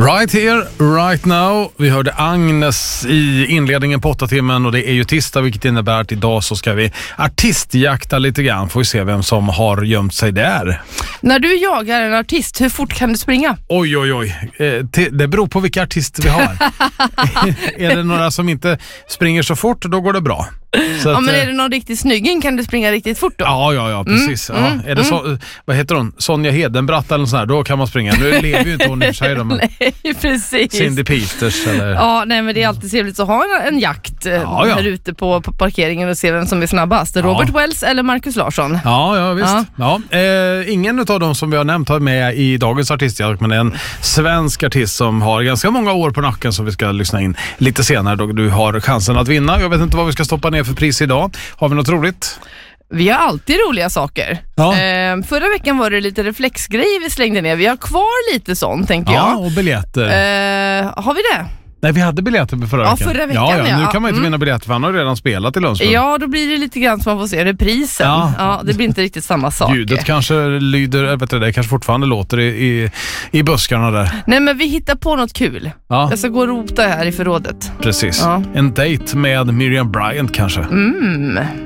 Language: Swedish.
Right here, right now. Vi hörde Agnes i inledningen på 8-timmen och det är ju tisdag, vilket innebär att idag så ska vi artistjakta lite grann. Får vi se vem som har gömt sig där. När du jagar en artist, hur fort kan du springa? Oj. Det beror på vilka artister vi har. Är det några som inte springer så fort, då går det bra. Så ja, att, men är det någon riktigt snygging kan du springa riktigt fort då? Ja, precis. Är det så, vad heter hon? Sonja Hedenbratt eller sån här, då kan man springa. Nu lever ju inte hon i och för sig. Nej, precis. Cindy Peters eller... Ja, nej, men det är alltid trevligt att ha en jakt här ute på parkeringen och se vem som är snabbast. Robert Wells eller Marcus Larsson? Ja, visst. Ja. Ingen av dem som vi har nämnt har med i dagens artistjakt, men det är en svensk artist som har ganska många år på nacken som vi ska lyssna in lite senare då du har chansen att vinna. Jag vet inte vad vi ska stoppa ner för pris idag. Har vi något roligt? Vi har alltid roliga saker. Ja. Förra veckan var det lite reflexgrej vi slängde ner. Vi har kvar lite sånt, tänker jag. Ja, och biljetter. Har vi det? Nej, vi hade biljetter på förra veckan. Förra veckan, ja. Nu kan man inte vinna biljetter för han har redan spelat i Lundsbrunn. Ja, då blir det lite grann som man får se reprisen. Ja, det blir inte riktigt samma sak. Ljudet kanske lyder, det kanske fortfarande låter i buskarna där. Nej, men vi hittar på något kul. Ja. Jag ska gå och rota här i förrådet. Precis. En date med Miriam Bryant kanske.